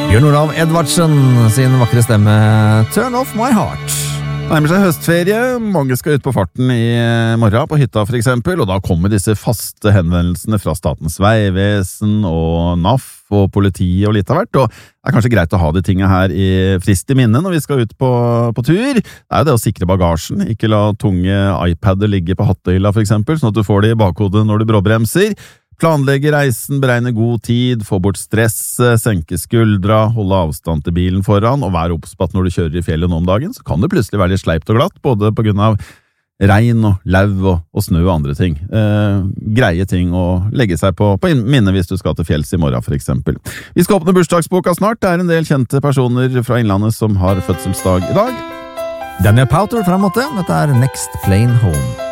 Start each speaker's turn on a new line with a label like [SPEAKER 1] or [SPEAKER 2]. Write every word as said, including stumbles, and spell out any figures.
[SPEAKER 1] Bjørn Olav Edvardsen sin vakre stemme Turn Off My Heart.
[SPEAKER 2] Nærmer seg høstferie, mange skal ut på farten i morgen på hytta for eksempel, og da kommer disse faste henvendelsene fra Statens Vegvesen og N A F og politiet og litt av hvert, og det er kanskje greit å ha de tingene her i frist i minne når vi skal ut på, på tur. Det er jo det å sikre bagasjen, ikke la tunge iPader ligge på hattehylla for eksempel, sånn at du får det i bakhodet når du bråbremser. Planlegge reisen, beregne god tid, få bort stress, senke skuldra, holde avstand til bilen foran, og være oppspatt når du kjører i fjellet nå om dagen, så kan det plutselig være litt sleipt og glatt, både på grunn av regn og lauv og, og snø og andre ting. Eh, greie ting å legge seg på, på minne hvis du skal til fjells i morgen, for eksempel. Vi skal åpne bursdagsboka snart. Det er en del kjente personer fra innlandet som har fødselsdag i dag.
[SPEAKER 1] Daniel Powter fremover. Dette er Next Plane Home.